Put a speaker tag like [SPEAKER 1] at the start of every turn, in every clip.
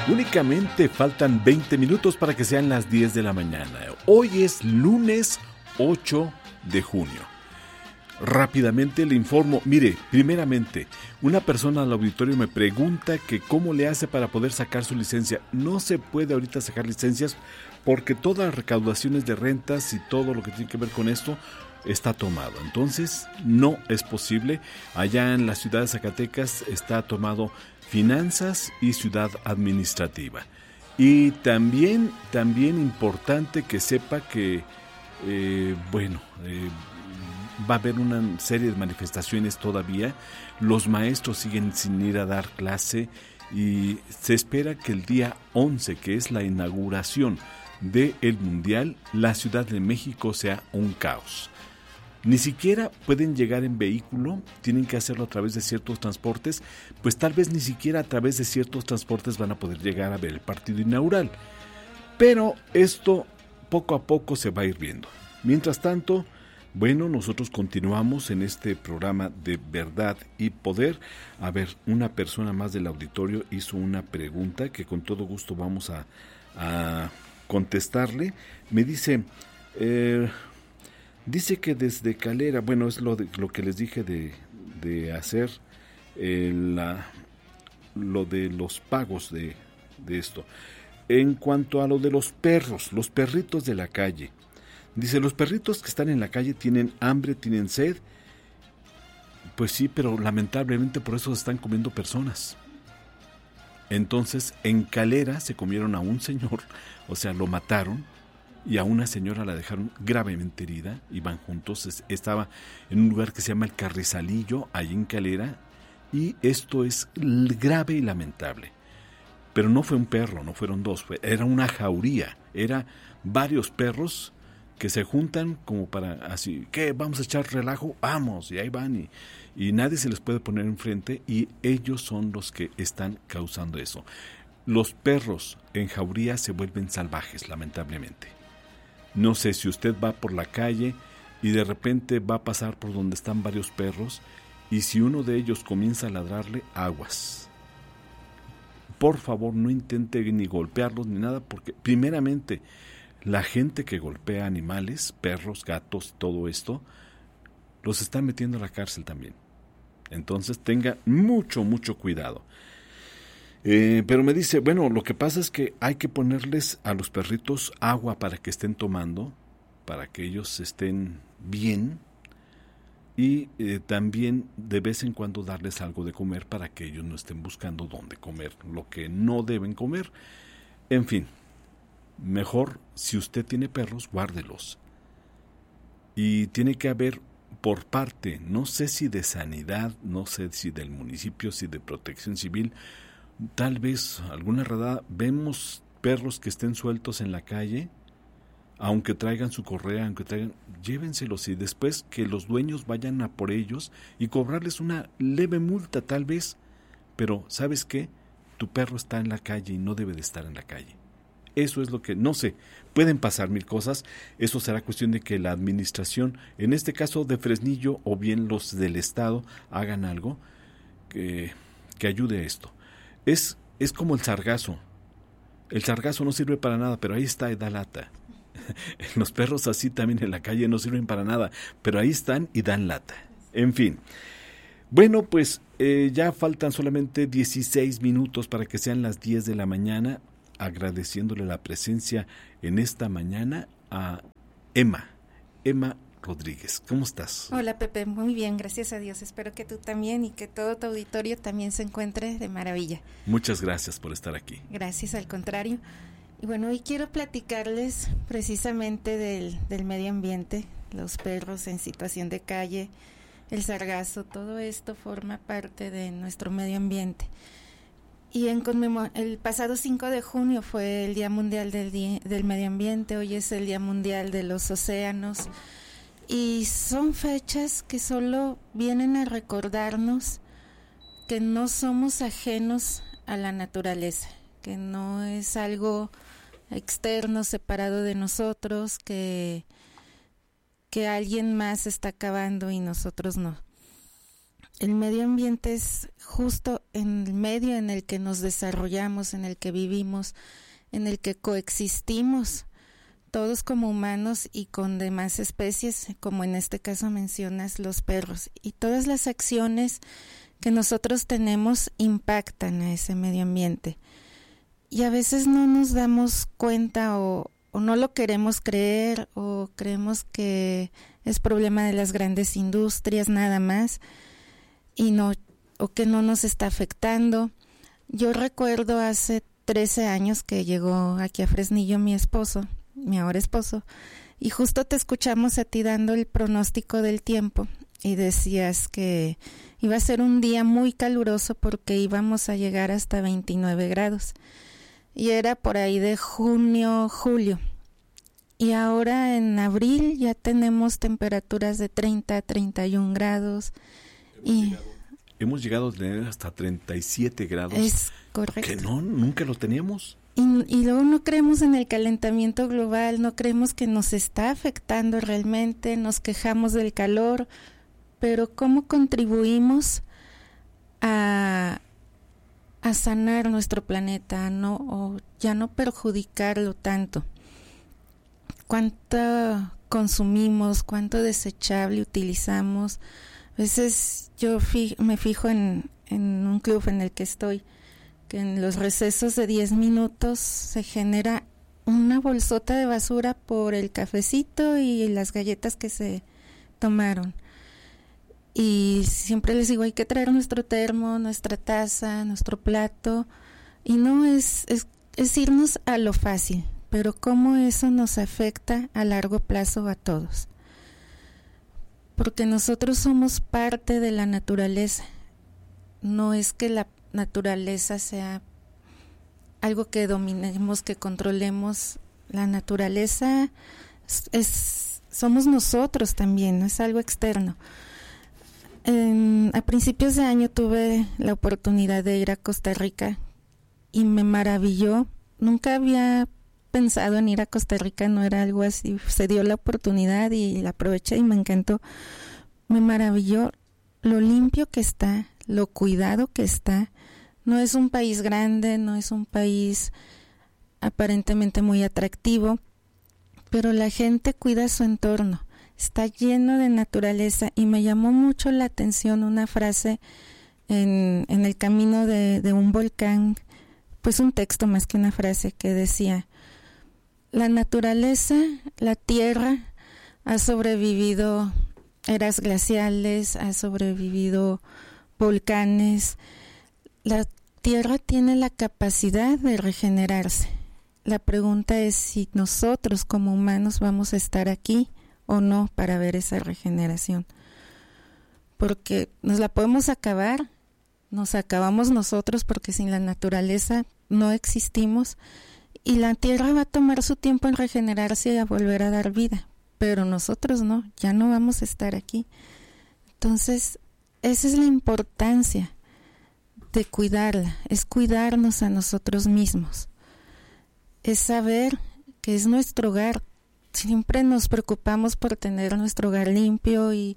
[SPEAKER 1] Únicamente faltan 20 minutos para que sean las 10 de la mañana. Hoy es lunes 8 de junio. Rápidamente le informo, mire, primeramente, una persona al auditorio me pregunta que cómo le hace para poder sacar su licencia. No se puede ahorita sacar licencias porque todas las recaudaciones de rentas y todo lo que tiene que ver con esto está tomado. Entonces, no es posible. Allá en la ciudad de Zacatecas está tomado finanzas y ciudad administrativa. Y también importante que sepa que, va a haber una serie de manifestaciones todavía. Los maestros siguen sin ir a dar clase y se espera que el día 11, que es la inauguración del Mundial, la Ciudad de México sea un caos. Ni siquiera pueden llegar en vehículo, tienen que hacerlo a través de ciertos transportes, pues tal vez ni siquiera a través de ciertos transportes van a poder llegar a ver el partido inaugural. Pero esto poco a poco se va a ir viendo. Mientras tanto, bueno, nosotros continuamos en este programa de Verdad y Poder. A ver, una persona más del auditorio hizo una pregunta que con todo gusto vamos a contestarle. Me dice... Dice que desde Calera, bueno, es lo que les dije de hacer lo de los pagos de esto. En cuanto a lo de los perros, los perritos de la calle. Dice, los perritos que están en la calle tienen hambre, tienen sed. Pues sí, pero lamentablemente por eso se están comiendo personas. Entonces, en Calera se comieron a un señor, o sea, lo mataron. Y a una señora la dejaron gravemente herida, iban juntos, estaba en un lugar que se llama El Carrizalillo, ahí en Calera, y esto es grave y lamentable. Pero no fue un perro, no fueron dos, era una jauría, era varios perros que se juntan como para así, ¿qué? ¿Vamos a echar relajo? Vamos, y ahí van, y nadie se les puede poner enfrente, y ellos son los que están causando eso. Los perros en jauría se vuelven salvajes, lamentablemente. No sé si usted va por la calle y de repente va a pasar por donde están varios perros y si uno de ellos comienza a ladrarle, aguas. Por favor, no intente ni golpearlos ni nada porque primeramente la gente que golpea animales, perros, gatos, todo esto, los está metiendo a la cárcel también. Entonces tenga mucho cuidado. Pero me dice, bueno, lo que pasa es que hay que ponerles a los perritos agua para que estén tomando, para que ellos estén bien y también de vez en cuando darles algo de comer para que ellos no estén buscando dónde comer, lo que no deben comer. En fin, mejor si usted tiene perros, guárdelos. Y tiene que haber por parte, no sé si de sanidad, no sé si del municipio, si de protección civil, tal vez alguna redada, vemos perros que estén sueltos en la calle, aunque traigan su correa, llévenselos y después que los dueños vayan a por ellos y cobrarles una leve multa tal vez, pero ¿sabes qué? Tu perro está en la calle y no debe de estar en la calle. Eso es lo que, no sé, pueden pasar mil cosas, eso será cuestión de que la administración, en este caso de Fresnillo o bien los del Estado, hagan algo que ayude a esto. Es como el sargazo. El sargazo no sirve para nada, pero ahí está y da lata. Los perros así también en la calle no sirven para nada, pero ahí están y dan lata. En fin. Bueno, pues ya faltan solamente 16 minutos para que sean las 10 de la mañana, agradeciéndole la presencia en esta mañana a Emma Rodríguez. ¿Cómo estás?
[SPEAKER 2] Hola Pepe, muy bien, gracias a Dios. Espero que tú también y que todo tu auditorio también se encuentre de maravilla.
[SPEAKER 1] Muchas gracias por estar aquí.
[SPEAKER 2] Gracias, al contrario. Y bueno, hoy quiero platicarles precisamente del medio ambiente, los perros en situación de calle, el sargazo, todo esto forma parte de nuestro medio ambiente. Y el pasado 5 de junio fue el Día Mundial del Medio Ambiente, hoy es el Día Mundial de los Océanos. Y son fechas que solo vienen a recordarnos que no somos ajenos a la naturaleza, que no es algo externo, separado de nosotros, que alguien más está acabando y nosotros no. El medio ambiente es justo en el medio en el que nos desarrollamos, en el que vivimos, en el que coexistimos todos como humanos y con demás especies, como en este caso mencionas los perros. Y todas las acciones que nosotros tenemos impactan a ese medio ambiente. Y a veces no nos damos cuenta o no lo queremos creer, o creemos que es problema de las grandes industrias nada más, o que no nos está afectando. Yo recuerdo hace 13 años que llegó aquí a Fresnillo mi ahora esposo, y justo te escuchamos a ti dando el pronóstico del tiempo y decías que iba a ser un día muy caluroso porque íbamos a llegar hasta 29 grados y era por ahí de junio, julio, y ahora en abril ya tenemos temperaturas de 30 a 31 grados.
[SPEAKER 1] Hemos llegado a tener hasta 37 grados.
[SPEAKER 2] Es correcto.
[SPEAKER 1] Que no, nunca lo teníamos.
[SPEAKER 2] Y luego no creemos en el calentamiento global, no creemos que nos está afectando realmente, nos quejamos del calor, pero ¿cómo contribuimos a sanar nuestro planeta, o ya no perjudicarlo tanto? ¿Cuánto consumimos? ¿Cuánto desechable utilizamos? A veces yo me fijo en un club en el que estoy, que en los recesos de 10 minutos se genera una bolsota de basura por el cafecito y las galletas que se tomaron. Y siempre les digo, hay que traer nuestro termo, nuestra taza, nuestro plato, y no es irnos a lo fácil, pero cómo eso nos afecta a largo plazo a todos. Porque nosotros somos parte de la naturaleza, no es que la naturaleza sea algo que dominemos, que controlemos. La naturaleza somos nosotros también, no es algo externo. A principios de año tuve la oportunidad de ir a Costa Rica y me maravilló. Nunca había pensado en ir a Costa Rica, no era algo así, se dio la oportunidad y la aproveché y me encantó. Me maravilló lo limpio que está, lo cuidado que está. No es un país grande, no es un país aparentemente muy atractivo, pero la gente cuida su entorno, está lleno de naturaleza, y me llamó mucho la atención una frase en el camino de un volcán, pues un texto más que una frase, que decía: la naturaleza, la tierra, ha sobrevivido eras glaciales, ha sobrevivido volcanes. La tierra tiene la capacidad de regenerarse. La pregunta es si nosotros como humanos vamos a estar aquí o no para ver esa regeneración. Porque nos la podemos acabar, nos acabamos nosotros, porque sin la naturaleza no existimos, y la tierra va a tomar su tiempo en regenerarse y a volver a dar vida, pero nosotros no, ya no vamos a estar aquí. Entonces, esa es la importancia de cuidarla, es cuidarnos a nosotros mismos, es saber que es nuestro hogar. Siempre nos preocupamos por tener nuestro hogar limpio y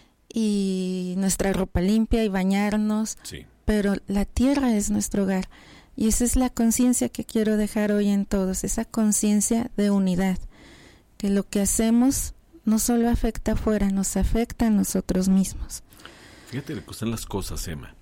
[SPEAKER 2] nuestra ropa limpia y bañarnos, sí, pero la tierra es nuestro hogar, y esa es la conciencia que quiero dejar hoy en todos, esa conciencia de unidad, que lo que hacemos no solo afecta afuera, nos afecta a nosotros mismos.
[SPEAKER 1] Fíjate lo que están las cosas, Emma.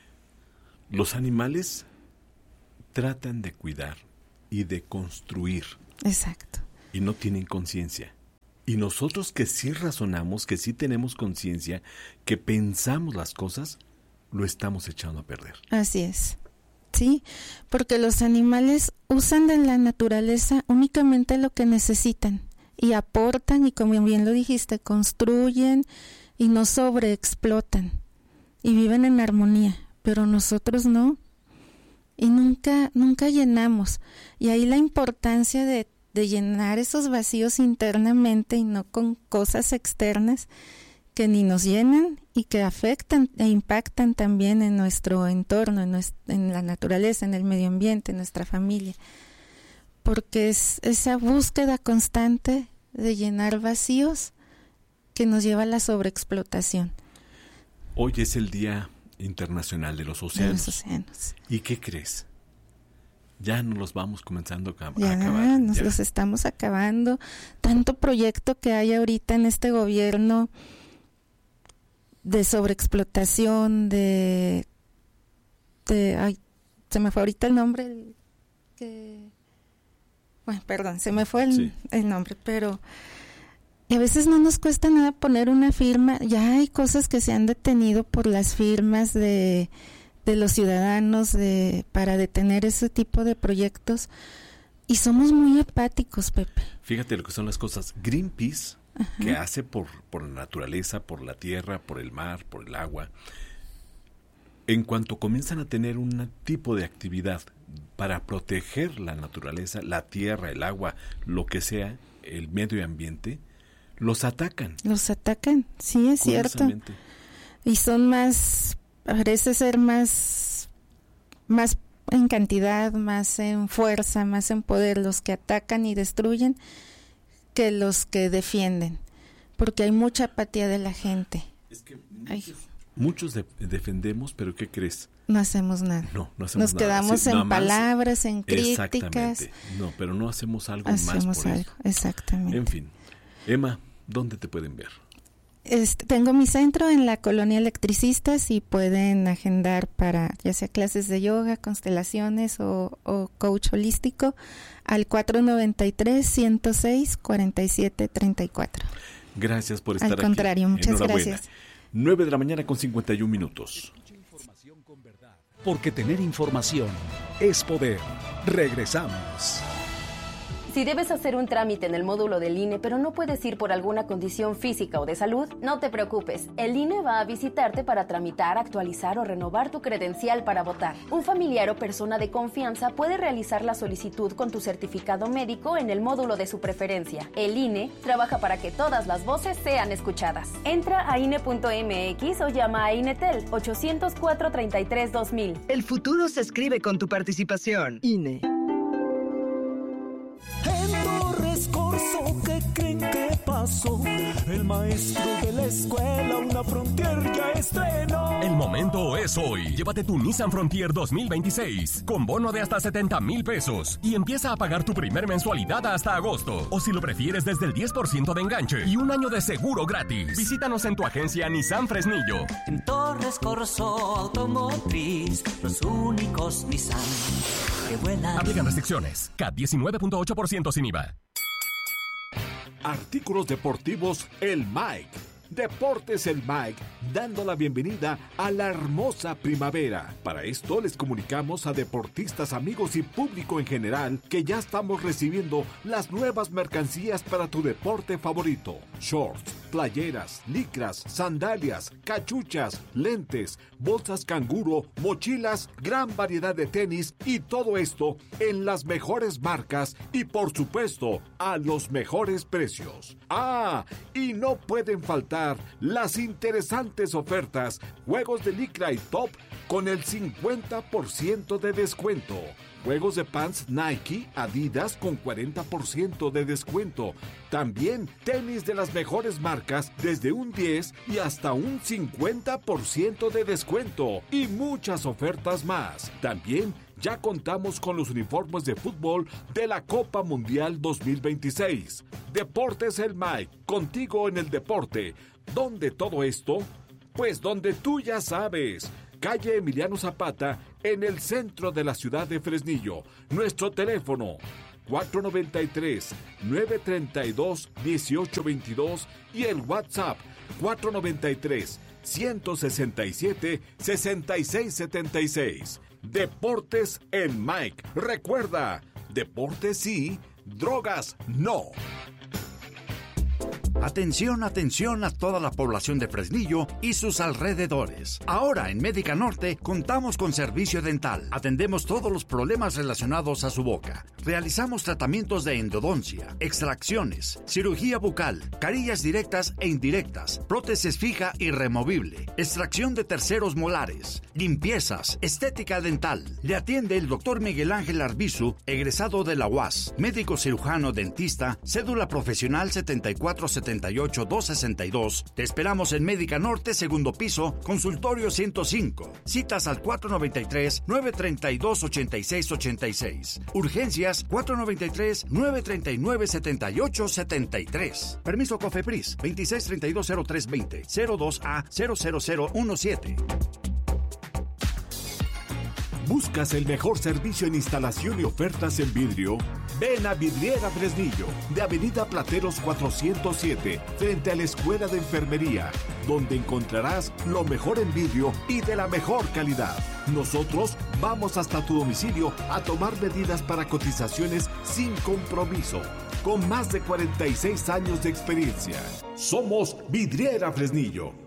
[SPEAKER 1] Los animales tratan de cuidar y de construir.
[SPEAKER 2] Exacto.
[SPEAKER 1] Y no tienen conciencia. Y nosotros que sí razonamos, que sí tenemos conciencia, que pensamos las cosas, lo estamos echando a perder.
[SPEAKER 2] Así es. Sí, porque los animales usan de la naturaleza únicamente lo que necesitan y aportan, y como bien lo dijiste, construyen y no sobreexplotan y viven en armonía, pero nosotros no, y nunca llenamos. Y ahí la importancia de llenar esos vacíos internamente y no con cosas externas que ni nos llenan y que afectan e impactan también en nuestro entorno, en la naturaleza, en el medio ambiente, en nuestra familia. Porque es esa búsqueda constante de llenar vacíos que nos lleva a la sobreexplotación.
[SPEAKER 1] Hoy es el Día Internacional de los Océanos. ¿Y qué crees? Ya nos los vamos comenzando a acabar.
[SPEAKER 2] Nos los estamos acabando. Tanto proyecto que hay ahorita en este gobierno de sobreexplotación, ay, se me fue ahorita el nombre. Bueno, perdón, se me fue el nombre, pero y a veces no nos cuesta nada poner una firma. Ya hay cosas que se han detenido por las firmas de los ciudadanos para detener ese tipo de proyectos, y somos muy apáticos, Pepe.
[SPEAKER 1] Fíjate lo que son las cosas. Greenpeace, que hace por la naturaleza, por la tierra, por el mar, por el agua, en cuanto comienzan a tener un tipo de actividad para proteger la naturaleza, la tierra, el agua, lo que sea, el medio ambiente, los atacan. Sí, es cierto. Y son parece ser más en cantidad, más en fuerza, más en poder los que atacan y destruyen que los que defienden, porque hay mucha apatía de la gente. Es que muchos defendemos, pero ¿qué crees?
[SPEAKER 2] No hacemos nada.
[SPEAKER 1] No hacemos
[SPEAKER 2] Nos
[SPEAKER 1] nada.
[SPEAKER 2] quedamos en palabras, en críticas.
[SPEAKER 1] Exactamente. No, pero no hacemos algo más por eso.
[SPEAKER 2] Exactamente.
[SPEAKER 1] En fin. Emma, ¿dónde te pueden ver?
[SPEAKER 2] Tengo mi centro en la colonia Electricistas y pueden agendar para ya sea clases de yoga, constelaciones o coach holístico al 493-106-4734.
[SPEAKER 1] Gracias por estar aquí.
[SPEAKER 2] Al contrario, muchas gracias.
[SPEAKER 1] 9:51 a.m.
[SPEAKER 3] Porque tener información es poder. Regresamos.
[SPEAKER 4] Si debes hacer un trámite en el módulo del INE, pero no puedes ir por alguna condición física o de salud, no te preocupes. El INE va a visitarte para tramitar, actualizar o renovar tu credencial para votar. Un familiar o persona de confianza puede realizar la solicitud con tu certificado médico en el módulo de su preferencia. El INE trabaja para que todas las voces sean escuchadas. Entra a INE.mx o llama a INETEL 804-33-2000.
[SPEAKER 5] El futuro se escribe con tu participación. INE.
[SPEAKER 6] ¿Qué creen que pasó? El maestro de la escuela una Frontier ya estrenó.
[SPEAKER 7] El momento es hoy. Llévate tu Nissan Frontier 2026 con bono de hasta 70,000 pesos y empieza a pagar tu primer mensualidad hasta agosto. O si lo prefieres, desde el 10% de enganche y un año de seguro gratis. Visítanos en tu agencia Nissan Fresnillo.
[SPEAKER 8] En Torres Corso Automotriz, los únicos Nissan que vuelan.
[SPEAKER 7] Aplican restricciones. CAT 19.8% sin IVA.
[SPEAKER 9] Artículos deportivos El Mike. Deportes El Mike, dando la bienvenida a la hermosa primavera. Para esto les comunicamos a deportistas, amigos y público en general que ya estamos recibiendo las nuevas mercancías para tu deporte favorito. Shorts, playeras, licras, sandalias, cachuchas, lentes, bolsas canguro, mochilas, gran variedad de tenis y todo esto en las mejores marcas y por supuesto a los mejores precios. Y no pueden faltar las interesantes ofertas, juegos de licra y top con el 50% de descuento. Juegos de pants Nike, Adidas con 40% de descuento. También tenis de las mejores marcas desde un 10 y hasta un 50% de descuento. Y muchas ofertas más. También ya contamos con los uniformes de fútbol de la Copa Mundial 2026. Deportes El Mike, contigo en el deporte. ¿Dónde todo esto? Pues donde tú ya sabes. Calle Emiliano Zapata, en el centro de la ciudad de Fresnillo. Nuestro teléfono 493-932-1822 y el WhatsApp 493-167-6676. Deportes El Mike. Recuerda, deportes sí, drogas no.
[SPEAKER 10] Atención, atención a toda la población de Fresnillo y sus alrededores. Ahora en Médica Norte contamos con servicio dental. Atendemos todos los problemas relacionados a su boca. Realizamos tratamientos de endodoncia, extracciones, cirugía bucal, carillas directas e indirectas, prótesis fija y removible, extracción de terceros molares, limpiezas, estética dental. Le atiende el Dr. Miguel Ángel Arbizu, egresado de la UAS, médico cirujano dentista, cédula profesional 7474 499-78-262. Te esperamos en Médica Norte, segundo piso, consultorio 105. Citas al 493-932-8686. Urgencias 493-939-7873. Permiso COFEPRIS 26320320 02A 00017.
[SPEAKER 9] ¿Buscas el mejor servicio en instalación y ofertas en vidrio? Ven a Vidriera Fresnillo, de Avenida Plateros 407, frente a la Escuela de Enfermería, donde encontrarás lo mejor en vidrio y de la mejor calidad. Nosotros vamos hasta tu domicilio a tomar medidas para cotizaciones sin compromiso, con más de 46 años de experiencia. Somos Vidriera Fresnillo.